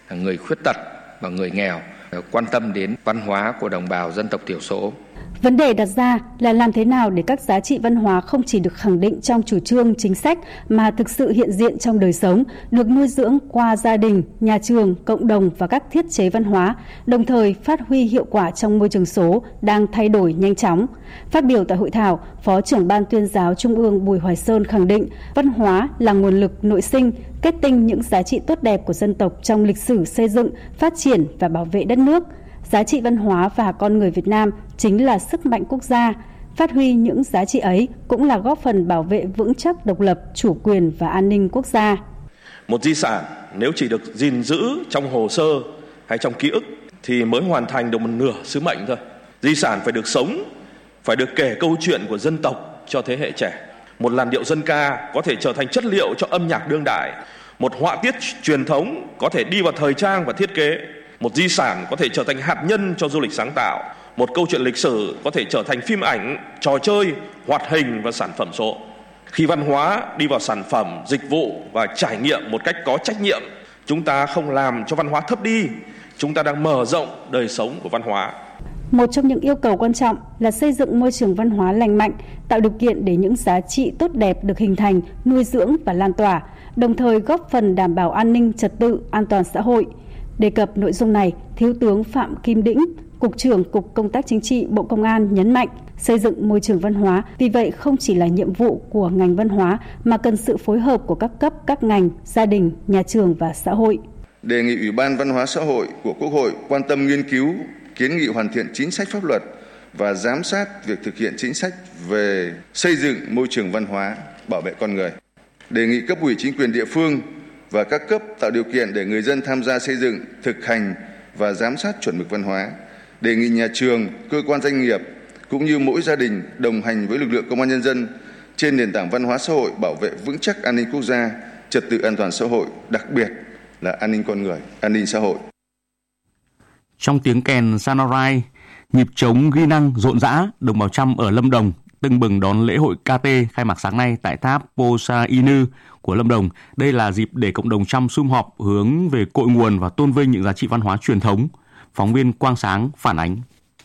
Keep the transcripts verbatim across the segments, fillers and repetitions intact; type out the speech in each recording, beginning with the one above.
người khuyết tật và người nghèo, quan tâm đến văn hóa của đồng bào dân tộc thiểu số. Vấn đề đặt ra là làm thế nào để các giá trị văn hóa không chỉ được khẳng định trong chủ trương chính sách mà thực sự hiện diện trong đời sống, được nuôi dưỡng qua gia đình, nhà trường, cộng đồng và các thiết chế văn hóa, đồng thời phát huy hiệu quả trong môi trường số đang thay đổi nhanh chóng. Phát biểu tại hội thảo, Phó trưởng Ban Tuyên giáo Trung ương Bùi Hoài Sơn khẳng định văn hóa là nguồn lực nội sinh, kết tinh những giá trị tốt đẹp của dân tộc trong lịch sử xây dựng, phát triển và bảo vệ đất nước. Giá trị văn hóa và con người Việt Nam chính là sức mạnh quốc gia. Phát huy những giá trị ấy cũng là góp phần bảo vệ vững chắc độc lập, chủ quyền và an ninh quốc gia. Một di sản nếu chỉ được gìn giữ trong hồ sơ hay trong ký ức thì mới hoàn thành được một nửa sứ mệnh thôi. Di sản phải được sống, phải được kể câu chuyện của dân tộc cho thế hệ trẻ. Một làn điệu dân ca có thể trở thành chất liệu cho âm nhạc đương đại. Một họa tiết truyền thống có thể đi vào thời trang và thiết kế. Một di sản có thể trở thành hạt nhân cho du lịch sáng tạo. Một câu chuyện lịch sử có thể trở thành phim ảnh, trò chơi, hoạt hình và sản phẩm số. Khi văn hóa đi vào sản phẩm, dịch vụ và trải nghiệm một cách có trách nhiệm, chúng ta không làm cho văn hóa thấp đi, chúng ta đang mở rộng đời sống của văn hóa. Một trong những yêu cầu quan trọng là xây dựng môi trường văn hóa lành mạnh, tạo điều kiện để những giá trị tốt đẹp được hình thành, nuôi dưỡng và lan tỏa, đồng thời góp phần đảm bảo an ninh trật tự, an toàn xã hội. Đề cập nội dung này, Thiếu tướng Phạm Kim Đĩnh, Cục trưởng Cục Công tác Chính trị Bộ Công an nhấn mạnh xây dựng môi trường văn hóa, vì vậy không chỉ là nhiệm vụ của ngành văn hóa mà cần sự phối hợp của các cấp, các ngành, gia đình, nhà trường và xã hội. Đề nghị Ủy ban Văn hóa Xã hội của Quốc hội quan tâm nghiên cứu, kiến nghị hoàn thiện chính sách pháp luật và giám sát việc thực hiện chính sách về xây dựng môi trường văn hóa, bảo vệ con người. Đề nghị cấp ủy chính quyền địa phương và các cấp tạo điều kiện để người dân tham gia xây dựng, thực hành và giám sát chuẩn mực văn hóa. Đề nghị nhà trường, cơ quan doanh nghiệp cũng như mỗi gia đình đồng hành với lực lượng công an nhân dân trên nền tảng văn hóa xã hội bảo vệ vững chắc an ninh quốc gia, trật tự an toàn xã hội, đặc biệt là an ninh con người, an ninh xã hội. Trong tiếng kèn Samurai, nhịp trống ghi năng rộn rã, đồng bào Chăm ở Lâm Đồng tưng bừng đón lễ hội ca tê khai mạc sáng nay tại tháp Posa Inu của Lâm Đồng. Đây là dịp để cộng đồng Chăm sum họp hướng về cội nguồn và tôn vinh những giá trị văn hóa truyền thống. Phóng viên Quang Sáng phản ánh.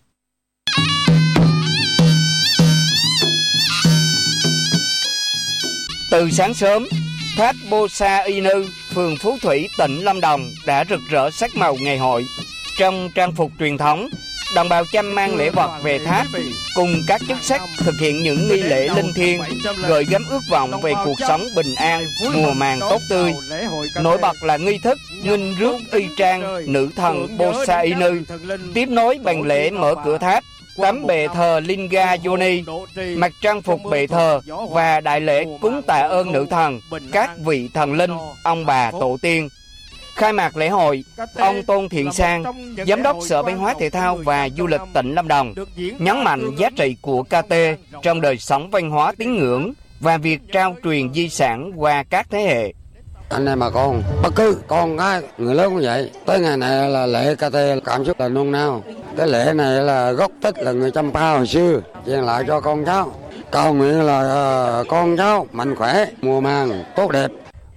Từ sáng sớm, tháp Posa Inu, phường Phú Thủy, tỉnh Lâm Đồng đã rực rỡ sắc màu ngày hội. Trong trang phục truyền thống, đồng bào Chăm mang lễ vật về tháp cùng các chức sắc thực hiện những nghi lễ linh thiêng, gửi gắm ước vọng về cuộc sống bình an, mùa màng tốt tươi. Nổi bật là nghi thức nghinh rước y trang nữ thần Posa Inu, tiếp nối bằng lễ mở cửa tháp, tắm bệ thờ Linga Yoni, mặc trang phục bệ thờ và đại lễ cúng tạ ơn nữ thần, các vị thần linh, ông bà tổ tiên. Khai mạc lễ hội, ông Tôn Thiện Sang, Giám đốc Sở Văn hóa Thể thao và Du lịch tỉnh Lâm Đồng, nhấn mạnh giá trị của ca tê trong đời sống văn hóa tín ngưỡng và việc trao truyền di sản qua các thế hệ. Anh em bà con, bất cứ con cái, người lớn cũng vậy. Tới ngày này là lễ ca tê, cảm xúc là nôn nao. Cái lễ này là gốc tích là người Chăm Pa hồi xưa, truyền lại cho con cháu. Cầu nguyện là uh, con cháu mạnh khỏe, mùa màng tốt đẹp.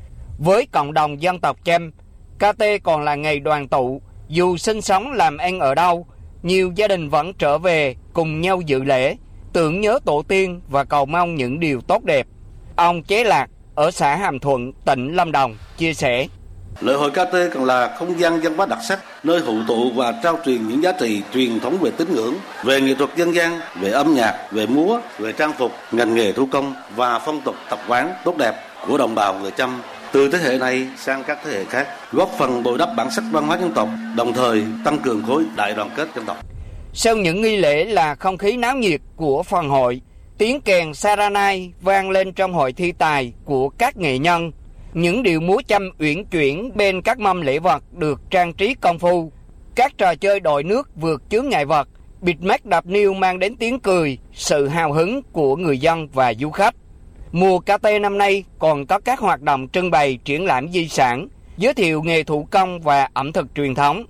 Với cộng đồng dân tộc Chăm, ca tê còn là ngày đoàn tụ. Dù sinh sống làm ăn ở đâu, nhiều gia đình vẫn trở về cùng nhau dự lễ, tưởng nhớ tổ tiên và cầu mong những điều tốt đẹp. Ông Chế Lạc ở xã Hàm Thuận, tỉnh Lâm Đồng chia sẻ: Lễ hội ca tê còn là không gian văn hóa đặc sắc, nơi hội tụ và trao truyền những giá trị truyền thống về tín ngưỡng, về nghệ thuật dân gian, về âm nhạc, về múa, về trang phục, ngành nghề thủ công và phong tục tập quán tốt đẹp của đồng bào người Chăm từ thế hệ này sang các thế hệ khác, góp phần bồi đắp bản sắc văn hóa dân tộc, đồng thời tăng cường khối đại đoàn kết dân tộc. Sau những nghi lễ là không khí náo nhiệt của phần hội, tiếng kèn Saranai vang lên trong hội thi tài của các nghệ nhân. Những điệu múa Chăm uyển chuyển bên các mâm lễ vật được trang trí công phu. Các trò chơi đội nước vượt chướng ngại vật, bịt mắt đạp niêu mang đến tiếng cười, sự hào hứng của người dân và du khách. Mùa ca tê năm nay còn có các hoạt động trưng bày triển lãm di sản, giới thiệu nghề thủ công và ẩm thực truyền thống.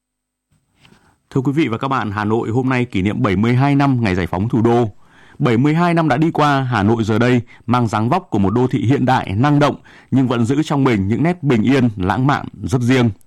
Thưa quý vị và các bạn, Hà Nội hôm nay kỷ niệm bảy mươi hai năm ngày giải phóng thủ đô. bảy mươi hai năm đã đi qua, Hà Nội giờ đây mang dáng vóc của một đô thị hiện đại, năng động nhưng vẫn giữ trong mình những nét bình yên, lãng mạn rất riêng.